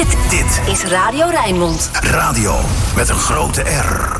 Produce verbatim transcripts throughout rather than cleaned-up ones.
Dit, Dit is Radio Rijnmond. Radio met een grote R.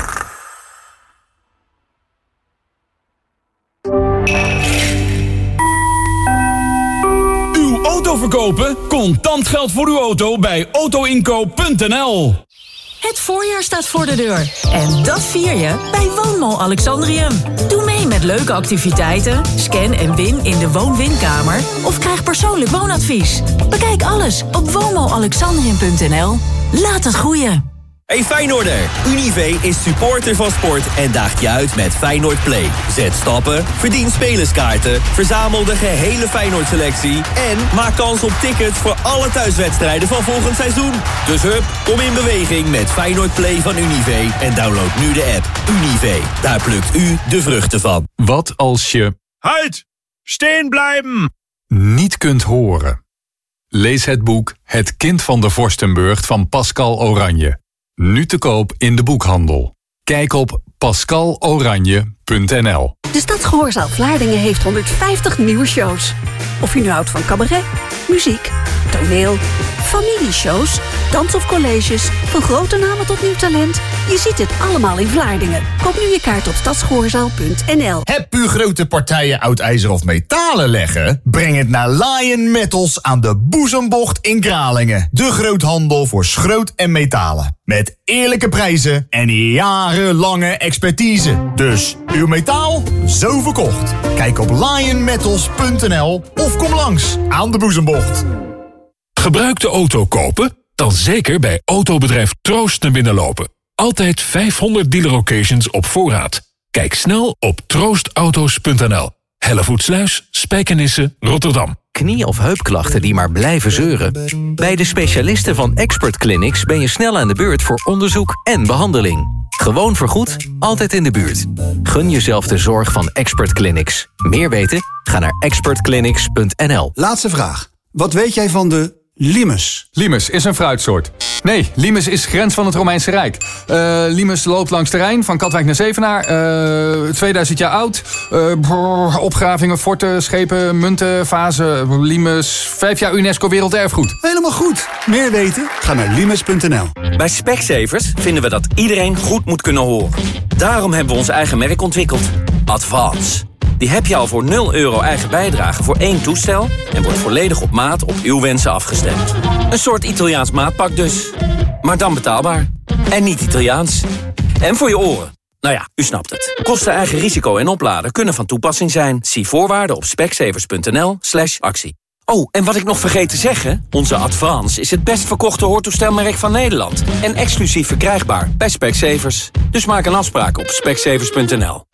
Uw auto verkopen? Contant geld voor uw auto bij autoinkoop punt n l. Het voorjaar staat voor de deur. En dat vier je bij Woonmall Alexandrium. Doe mee met leuke activiteiten, scan en win in de woon-winkamer of krijg persoonlijk woonadvies. Bekijk alles op woonmall alexandrium punt n l. Laat het groeien. Hey Feyenoorder, Unive is supporter van sport en daagt je uit met Feyenoord Play. Zet stappen, verdien spelerskaarten, verzamel de gehele Feyenoord-selectie en maak kans op tickets voor alle thuiswedstrijden van volgend seizoen. Dus hup, kom in beweging met Feyenoord Play van Unive en download nu de app. Unive, daar plukt u de vruchten van. Wat als je... Halt! Steen blijven! ...niet kunt horen? Lees het boek Het kind van de Vorstenburg van Pascal Oranje. Nu te koop in de boekhandel. Kijk op pascal oranje punt n l. De Stadsgehoorzaal Vlaardingen heeft honderdvijftig nieuwe shows. Of je nu houdt van cabaret, muziek, toneel, familieshows, dans of colleges, van grote namen tot nieuw talent. Je ziet het allemaal in Vlaardingen. Koop nu je kaart op stadsgehoorzaal punt n l. Heb u grote partijen oud ijzer of metalen leggen? Breng het naar Lion Metals aan de Boezembocht in Kralingen. De groothandel voor schroot en metalen. Met eerlijke prijzen en jarenlange expertise. Dus uw metaal, zo verkocht. Kijk op lion metals punt n l of kom langs aan de Boezembocht. Gebruikte auto kopen? Dan zeker bij autobedrijf Troost naar binnen lopen. Altijd vijfhonderd dealer locations op voorraad. Kijk snel op troost auto's punt n l. Hellevoetsluis, Spijkenisse, Rotterdam. Knie- of heupklachten die maar blijven zeuren? Bij de specialisten van Expert Clinics ben je snel aan de beurt voor onderzoek en behandeling. Gewoon vergoed, altijd in de buurt. Gun jezelf de zorg van Expert Clinics. Meer weten? Ga naar expert clinics punt n l. Laatste vraag. Wat weet jij van de limes? Limes is een fruitsoort. Nee, limes is grens van het Romeinse Rijk. Uh, limes loopt langs de Rijn, van Katwijk naar Zevenaar. Uh, tweeduizend jaar oud. Uh, brrr, opgravingen, forten, schepen, munten, vazen. Limes, vijf jaar UNESCO Werelderfgoed. Helemaal goed. Meer weten? Ga naar limes punt n l. Bij Specsavers vinden we dat iedereen goed moet kunnen horen. Daarom hebben we ons eigen merk ontwikkeld. Advance. Die heb je al voor nul euro eigen bijdrage voor één toestel en wordt volledig op maat op uw wensen afgestemd. Een soort Italiaans maatpak dus. Maar dan betaalbaar. En niet Italiaans. En voor je oren. Nou ja, u snapt het. Kosten, eigen risico en opladen kunnen van toepassing zijn. Zie voorwaarden op specsavers punt n l slash actie. Oh, en wat ik nog vergeet te zeggen. Onze Advance is het best verkochte hoortoestelmerk van Nederland. En exclusief verkrijgbaar bij Specsavers. Dus maak een afspraak op specsavers punt n l.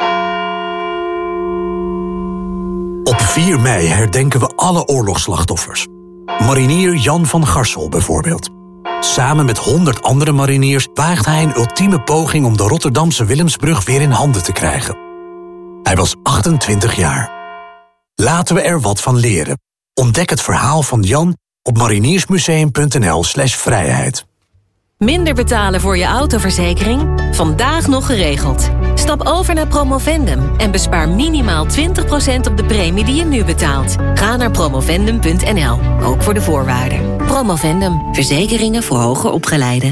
Op vier mei herdenken we alle oorlogsslachtoffers. Marinier Jan van Garsel bijvoorbeeld. Samen met honderd andere mariniers waagt hij een ultieme poging om de Rotterdamse Willemsbrug weer in handen te krijgen. Hij was achtentwintig jaar. Laten we er wat van leren. Ontdek het verhaal van Jan op mariniersmuseum punt n l slash vrijheid. Minder betalen voor je autoverzekering? Vandaag nog geregeld. Stap over naar Promovendum en bespaar minimaal twintig procent op de premie die je nu betaalt. Ga naar promovendum punt n l, ook voor de voorwaarden. Promovendum, verzekeringen voor hoger opgeleiden.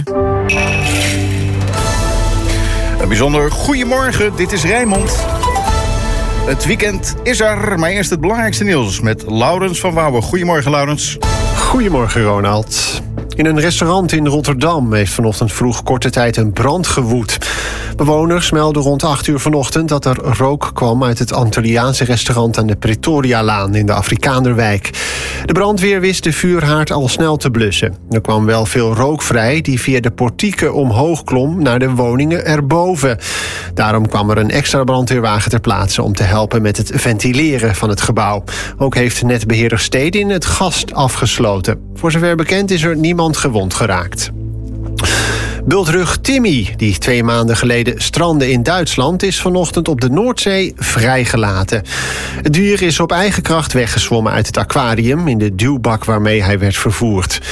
Een bijzonder goedemorgen, dit is Rijnmond. Het weekend is er, maar eerst het belangrijkste nieuws met Laurens van Wouwen. Goedemorgen, Laurens. Goedemorgen, Ronald. In een restaurant in Rotterdam heeft vanochtend vroeg korte tijd een brand gewoed. Bewoners melden rond acht uur vanochtend dat er rook kwam uit het Antilliaanse restaurant aan de Pretorialaan in de Afrikanerwijk. De brandweer wist de vuurhaard al snel te blussen. Er kwam wel veel rook vrij die via de portieken omhoog klom naar de woningen erboven. Daarom kwam er een extra brandweerwagen ter plaatse om te helpen met het ventileren van het gebouw. Ook heeft netbeheerder Stedin het gas afgesloten. Voor zover bekend is er niemand gewond geraakt. Bultrug Timmy, die twee maanden geleden strandde in Duitsland, is vanochtend op de Noordzee vrijgelaten. Het dier is op eigen kracht weggezwommen uit het aquarium in de duwbak waarmee hij werd vervoerd.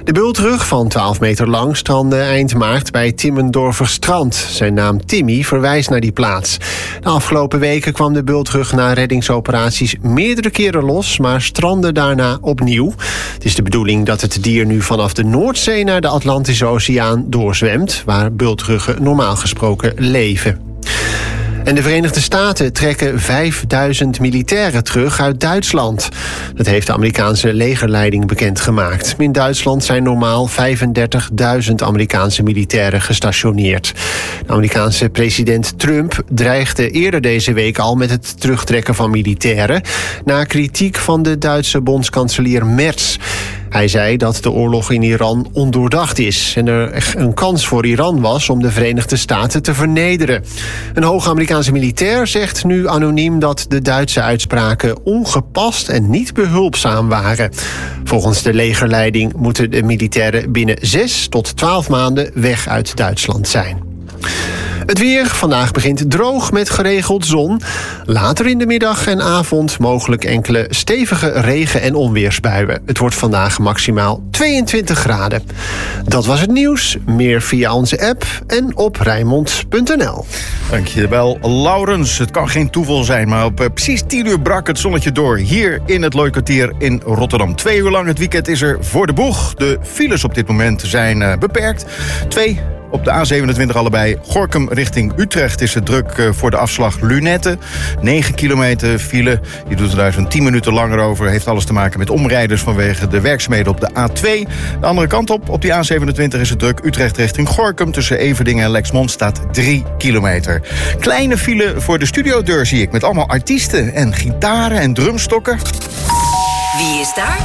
De bultrug van twaalf meter lang strandde eind maart bij Timmendorferstrand. Zijn naam Timmy verwijst naar die plaats. De afgelopen weken kwam de bultrug na reddingsoperaties meerdere keren los, maar strandde daarna opnieuw. Het is de bedoeling dat het dier nu vanaf de Noordzee naar de Atlantische Oceaan doorzwemt, waar bultruggen normaal gesproken leven. En de Verenigde Staten trekken vijfduizend militairen terug uit Duitsland. Dat heeft de Amerikaanse legerleiding bekendgemaakt. In Duitsland zijn normaal vijfendertigduizend Amerikaanse militairen gestationeerd. De Amerikaanse president Trump dreigde eerder deze week al met het terugtrekken van militairen, na kritiek van de Duitse bondskanselier Merz. Hij zei dat de oorlog in Iran ondoordacht is en er een kans voor Iran was om de Verenigde Staten te vernederen. Een hoge Amerikaanse militair zegt nu anoniem dat de Duitse uitspraken ongepast en niet behulpzaam waren. Volgens de legerleiding moeten de militairen binnen zes tot twaalf maanden weg uit Duitsland zijn. Het weer. Vandaag begint droog met geregeld zon. Later in de middag en avond mogelijk enkele stevige regen- en onweersbuien. Het wordt vandaag maximaal tweeëntwintig graden. Dat was het nieuws. Meer via onze app en op Rijnmond punt n l. Dankjewel, Laurens. Het kan geen toeval zijn, maar op uh, precies tien uur brak het zonnetje door hier in het Looikwartier in Rotterdam. Twee uur lang het weekend is er voor de boeg. De files op dit moment zijn uh, beperkt. Twee op de A zevenentwintig allebei. Gorinchem richting Utrecht is het druk uh, voor de afslag Lunetten. negen kilometer file. Je doet er daar zo'n tien minuten langer over. Heeft alles te maken met omrijders vanwege de werkzaamheden op de A twee. De andere kant op, op die A zevenentwintig is het druk. Utrecht richting Gorinchem tussen Everdingen en Lexmond staat drie kilometer. Kleine file voor de studiodeur zie ik. Met allemaal artiesten en gitaren en drumstokken. Wie is daar?